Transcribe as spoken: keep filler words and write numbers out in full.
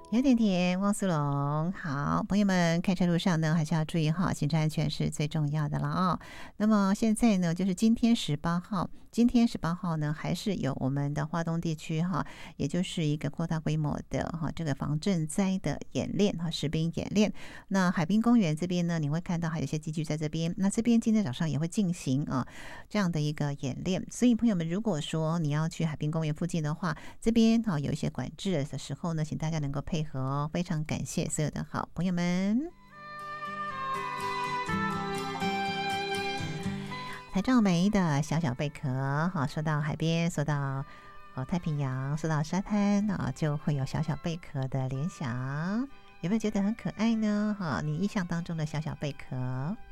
有点甜，汪苏泷。好，朋友们，开车路上呢，还是要注意哈，行车安全是最重要的了啊、那么现在呢，就是今天十八号，今天十八号呢，还是有我们的华东地区哈，也就是一个扩大规模的哈这个防震灾的演练哈，实兵演练。那海滨公园这边呢，你会看到还有一些机具在这边。那这边今天早上也会进行啊这样的一个演练。所以朋友们，如果说你要去海滨公园附近的话，这边哈有一些管制的时候呢，请大家能够配合哦。非常感谢所有的好朋友们。台照梅的小小贝壳，好，说到海边，说到呃太平洋，说到沙滩啊，就会有小小贝壳的联想，有没有觉得很可爱呢？哈，你印象当中的小小贝壳？